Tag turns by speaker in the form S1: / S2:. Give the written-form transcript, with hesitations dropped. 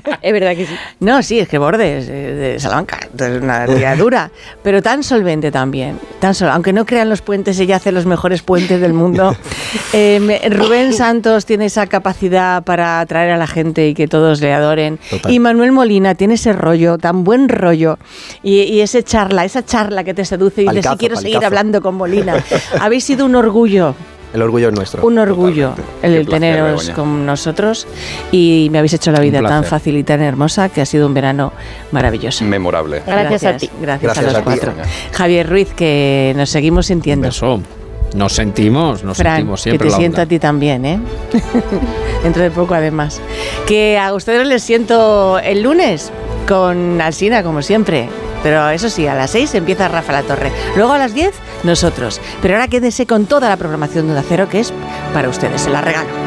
S1: Es verdad que sí.
S2: No, sí, es que Borde es de Salamanca, entonces es una tía dura, pero tan solvente también. Aunque no crean los puentes, ella hace los mejores puentes del mundo. Rubén Santos tiene esa capacidad para atraer a la gente y que todos le adoren.
S3: Total.
S2: Y Manuel Molina tiene ese rollo, tan buen rollo, y esa charla que te seduce y dices, sí, quiero seguir hablando con Molina. Habéis sido un orgullo.
S3: El orgullo es nuestro.
S2: Un orgullo
S4: Totalmente.
S2: el teneros
S4: Begoña.
S2: con nosotros, y me habéis hecho la vida
S4: Un
S2: tan
S4: placer.
S2: fácil y tan hermosa que ha sido un verano maravilloso.
S4: Memorable.
S1: Gracias a ti.
S2: Gracias a
S3: Gracias
S2: los
S3: a ti,
S2: cuatro.
S4: Begoña.
S2: Javier Ruiz, que nos seguimos sintiendo.
S5: Eso. Nos sentimos
S2: Fran, que
S5: siempre
S2: te
S5: la
S2: siento
S5: onda.
S2: a ti también, ¿eh? Dentro de poco, además. Que a ustedes les siento el lunes con Alsina, como siempre. Pero eso sí, a las 6 empieza Rafa La Torre. Luego a las 10, nosotros. Pero ahora quédense con toda la programación de Onda Cero, que es para ustedes. Se la regalo.